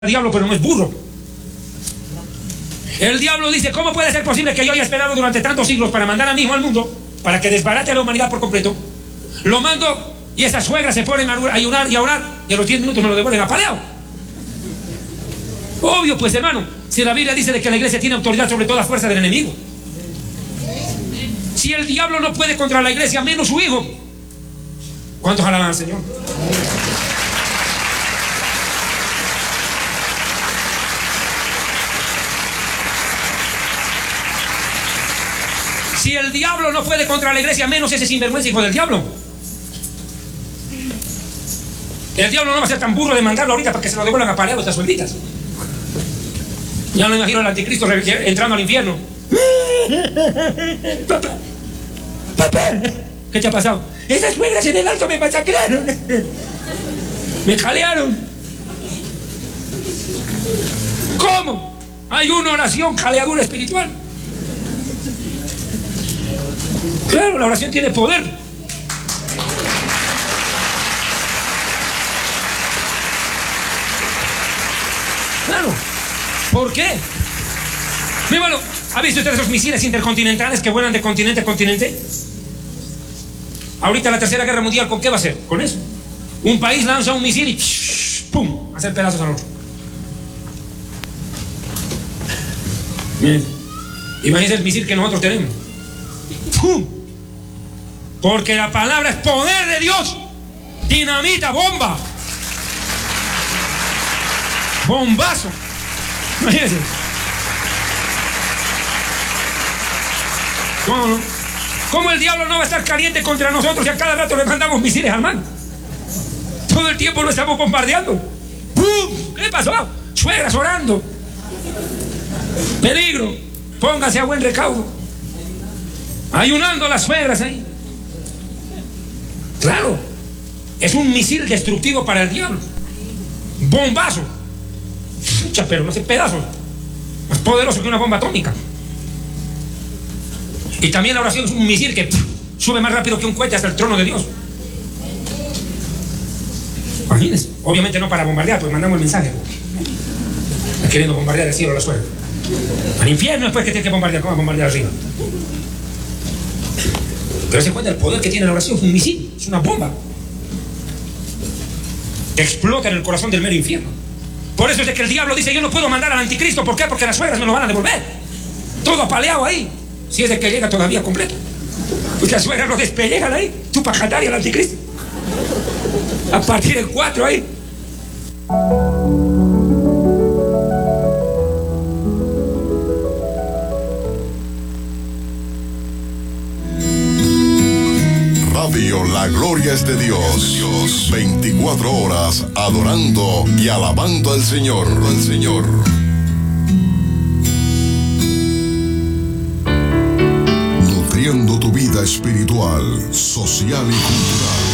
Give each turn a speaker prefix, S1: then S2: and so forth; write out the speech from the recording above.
S1: diablo, pero no es burro. El diablo dice: ¿cómo puede ser posible que yo haya esperado durante tantos siglos para mandar a mi hijo al mundo, para que desbarate a la humanidad por completo? Lo mando y esas suegras se ponen a ayunar y a orar, y a los 10 minutos me lo devuelven apaleado. Obvio, pues, hermano, si la Biblia dice de que la iglesia tiene autoridad sobre toda fuerza del enemigo. Si el diablo no puede contra la iglesia, menos su hijo. ¿Cuántos alaban al Señor? Si el diablo no puede contra la iglesia, menos ese sinvergüenza hijo del diablo. El diablo no va a ser tan burro de mandarlo ahorita para que se lo devuelvan apaleado a estas suelditas. Ya no imagino al anticristo entrando al infierno. Papá, ¿qué te ha pasado? Esas suegras en el alto me masacraron. Me jalearon. ¿Cómo? Hay una oración jaleadura espiritual. Claro, la oración tiene poder. Claro. ¿Por qué? Mi hermano, ¿ha visto usted esos misiles intercontinentales que vuelan de continente a continente? Ahorita la Tercera Guerra Mundial, ¿con qué va a ser? Con eso. Un país lanza un misil y ¡pum! Hacer pedazos al otro. Miren, imagínense el misil que nosotros tenemos. ¡Pum! Porque la palabra es poder de Dios. Dinamita, bomba. Bombazo. Imagínense. ¿Cómo no? ¿Cómo el diablo no va a estar caliente contra nosotros y a cada rato le mandamos misiles al man? Todo el tiempo lo estamos bombardeando. ¡Pum! ¿Qué pasó? Suegras orando. Peligro. Póngase a buen recaudo. Ayunando a las suegras ahí. Claro. Es un misil destructivo para el diablo. Bombazo. Pucha, pero no hace pedazos. Más poderoso que una bomba atómica. Y también la oración es un misil que sube más rápido que un cohete hasta el trono de Dios. Imagínense. Obviamente no para bombardear, pues mandamos el mensaje. Está queriendo bombardear el cielo a la suegra. Al infierno después que tiene que bombardear. ¿Cómo va a bombardear arriba? Pero se cuenta el poder que tiene la oración. Es un misil, es una bomba que explota en el corazón del mero infierno. Por eso es de que el diablo dice: yo no puedo mandar al anticristo. ¿Por qué? Porque las suegras me lo van a devolver. Todo apaleado ahí. Si es de que llega todavía completo. Pues las suegras lo despellejan ahí. Tu pajataria al anticristo. A partir del 4 ahí.
S2: Radio La Gloria es de Dios. 24 horas adorando y alabando al Señor. Nutriendo tu vida espiritual, social y cultural.